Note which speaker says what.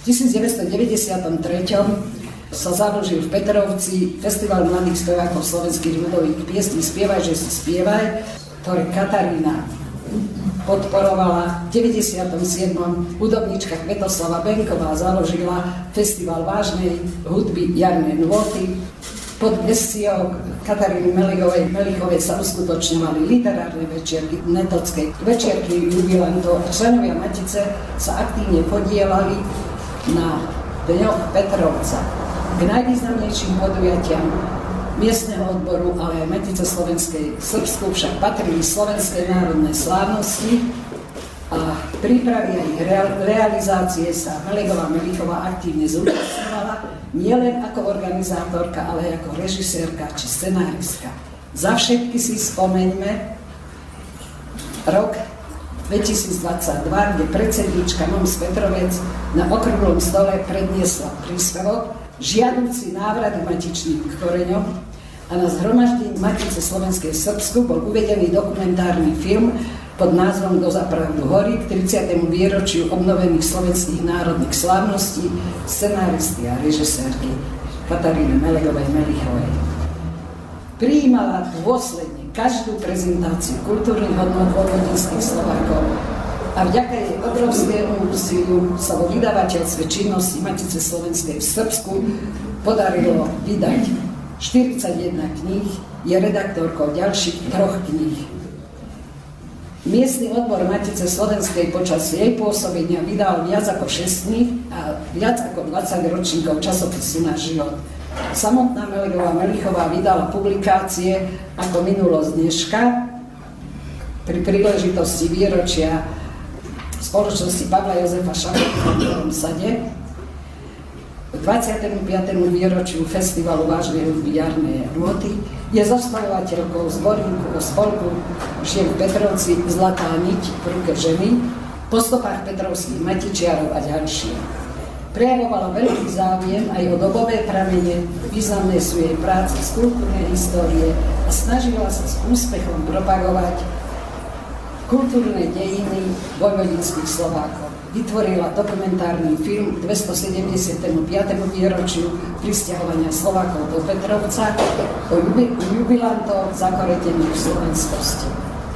Speaker 1: 1993 sa založil v Petrovci Festival mladých spevákov slovenských ľudových piesní Spievaj, že si spievaj, ktoré Katarína podporovala. V 97. hudobníčka Kvetoslava Benková založila Festival vážnej hudby Jarné nôty. Pod gesciou Kataríny Melichovej sa uskutočňovali literárne večierky, metodské večierky jubilantov a členovia Matice sa aktívne podielali na Dňoch Petrovca. K najvýznamnejším podujatiam miestneho odboru, ale aj Matice slovenskej Srbsku však patrili slovenské národné slávnosti a prípravy a ich realizácie sa Melichová aktívne zúčastňovala nielen ako organizátorka, ale aj ako režisérka či scenáristka. Za všetky si spomeňme rok 2022, kde predsedníčka MOMS Petrovec na okrúhlom stole predniesla príspevok žiaduci návrat k matičným koreňom a na zhromaždení Matice slovenskej Srbsku bol uvedený dokumentárny film pod názvom Do zapravdu hory k 30. výročiu obnovených slovenských národných slávností scenáristky a režisérky Kataríny Melichovej. Prijímala dôsledne každú prezentáciu kultúrnych hodnôt vojvodinských Slovákov a vďaka jej obrovskému úsiliu sa vo vydavateľstve činnosti Matice slovenskej v Srbsku podarilo vydať 41 kníh, je redaktorkou ďalších 3 kníh. Miestny odbor Matice slovenskej počas jej pôsobenia vydal viac ako 6 kníh a viac ako 20 ročníkov časopisu Náš život. Samotná Melichová vydala publikácie ako Minulosť dneška pri príležitosti výročia spoločnosti Pavla Jozefa Šapotka v Novom Sade, k 25. výročiu Festivalu vážnej hudby Jarné nôty, je zostavovateľkou zborníku o spolku žien v Petrovci Zlatá niť v ruke ženy, po stopách petrovských matičiarov a ďalšie. Prejavovala veľký záujem aj o dobové pramene, významné sú jej práce z kultúrnej histórie a snažila sa s úspechom propagovať kultúrne dejiny vojvodinských Slovákov. Vytvorila dokumentárny film k 275. výročiu prisťahovania Slovákov do Petrovca o jubilantov zakoretených v slovenskosti.